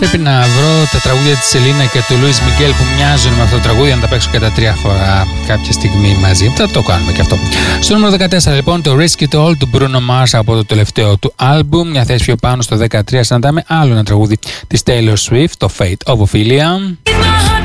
Πρέπει να βρω τα τραγούδια της Σελίνα και του Λουίς Μιγγέλ που μοιάζουν με αυτό το τραγούδι, να τα παίξω και τα 3 φορά κάποια στιγμή μαζί. Θα το κάνουμε και αυτό. Στο νούμερο 14 λοιπόν το Risk It All του Bruno Mars από το τελευταίο του άλμπουμ. Μια θέση πιο πάνω στο 13 συναντάμε άλλο ένα τραγούδι της Taylor Swift, το Fate of Ophelia.